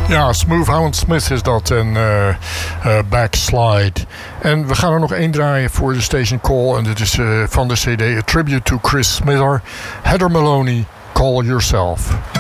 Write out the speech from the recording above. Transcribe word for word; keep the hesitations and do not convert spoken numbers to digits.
Ja, Smooth Howard Smith is dat en uh, uh, Backslide. En we gaan er nog één draaien voor de Station Call. En dit is uh, van de C D A Tribute to Chris Smither. Heather Maloney, Call Yourself.